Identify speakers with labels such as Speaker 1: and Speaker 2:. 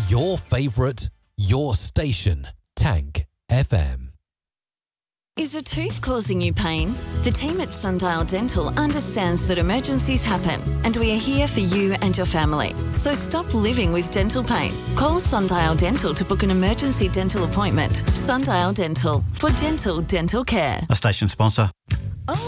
Speaker 1: Your favourite, your station, Tank FM.
Speaker 2: Is a tooth causing you pain? The team at Sundial Dental understands that emergencies happen, and we are here for you and your family. So stop living with dental pain. Call Sundial Dental to book an emergency dental appointment. Sundial Dental, for gentle dental care.
Speaker 3: A station sponsor.